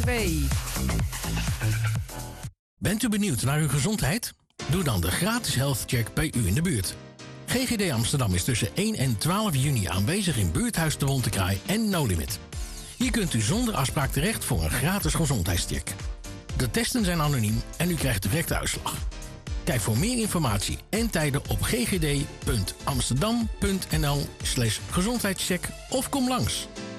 2. Bent u benieuwd naar uw gezondheid? Doe dan de gratis health check bij u in de buurt. GGD Amsterdam is tussen 1 en 12 juni aanwezig in buurthuis de Wontekraai en No Limit. Hier kunt u zonder afspraak terecht voor een gratis gezondheidscheck. De testen zijn anoniem en u krijgt direct de uitslag. Kijk voor meer informatie en tijden op ggd.amsterdam.nl/gezondheidscheck of kom langs.